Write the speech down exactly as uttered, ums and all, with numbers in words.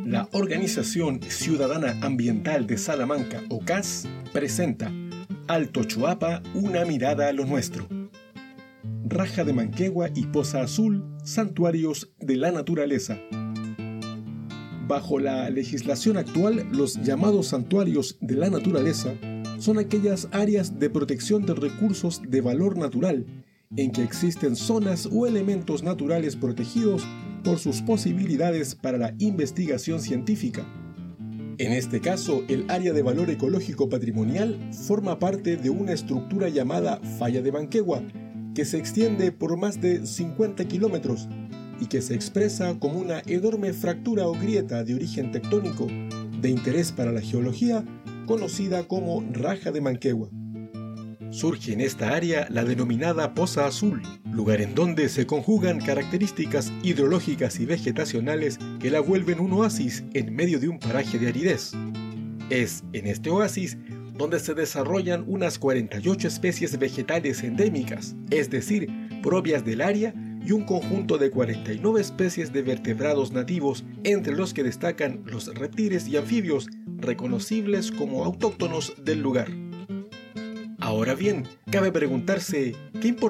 La Organización Ciudadana Ambiental de Salamanca, O C A S, presenta Alto Choapa, una mirada a lo nuestro. Raja de Manquehue y Poza Azul, santuarios de la naturaleza. Bajo la legislación actual, los llamados santuarios de la naturaleza son aquellas áreas de protección de recursos de valor natural, en que existen zonas o elementos naturales protegidos por sus posibilidades para la investigación científica. En este caso, el área de valor ecológico patrimonial forma parte de una estructura llamada Falla de Manquehue, que se extiende por más de cincuenta kilómetros y que se expresa como una enorme fractura o grieta de origen tectónico de interés para la geología, conocida como Raja de Manquehue. Surge en esta área la denominada Poza Azul, lugar en donde se conjugan características hidrológicas y vegetacionales que la vuelven un oasis en medio de un paraje de aridez. Es en este oasis donde se desarrollan unas cuarenta y ocho especies vegetales endémicas, es decir, propias del área, y un conjunto de cuarenta y nueve especies de vertebrados nativos, entre los que destacan los reptiles y anfibios reconocibles como autóctonos del lugar. Ahora bien, cabe preguntarse, ¿qué importancia